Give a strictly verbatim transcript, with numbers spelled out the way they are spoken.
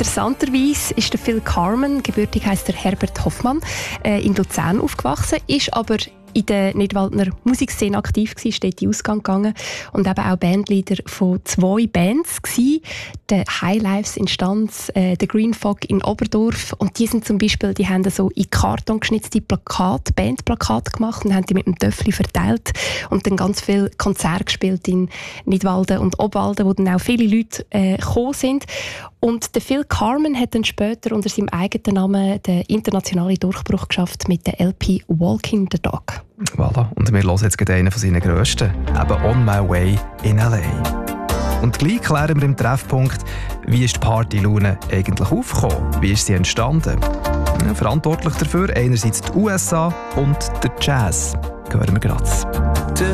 Interessanterweise ist der Phil Carmen, gebürtig heisst er Herbert Hoffmann, äh, in Luzern aufgewachsen, ist aber in der Nidwaldner Musikszene aktiv gewesen, ist dort in den Ausgang gegangen und eben auch Bandleader von zwei Bands gewesen. Der Highlives in Stanz, äh, der Green Fog in Oberdorf, und die sind zum Beispiel, die haben so in Karton geschnitzte Plakate, Bandplakate gemacht und haben die mit dem Töffli verteilt und dann ganz viele Konzerte gespielt in Nidwalden und Obwalden, wo dann auch viele Leute äh, gekommen sind. Und der Phil Carmen hat dann später unter seinem eigenen Namen den internationalen Durchbruch geschafft mit der L P Walking the Dog. Voilà. Und wir hören jetzt gerade einen von seinen grössten, eben «On My Way in L A». Und gleich klären wir im Treffpunkt, wie ist die Partylaune eigentlich aufgekommen? Wie ist sie entstanden? Ja, verantwortlich dafür einerseits die U S A und der Jazz. Hören wir gerade.